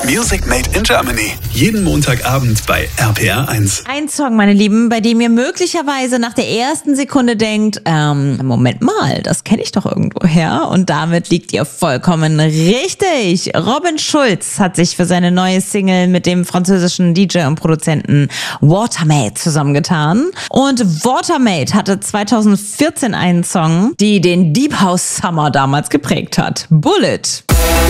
Music Made in Germany. Jeden Montagabend bei RPR 1. Ein Song, meine Lieben, bei dem ihr möglicherweise nach der ersten Sekunde denkt, Moment mal, das kenne ich doch irgendwo her. Und damit liegt ihr vollkommen richtig. Robin Schulz hat sich für seine neue Single mit dem französischen DJ und Produzenten Watermaid zusammengetan. Und Watermaid hatte 2014 einen Song, die den Deep House Summer damals geprägt hat. Bullet.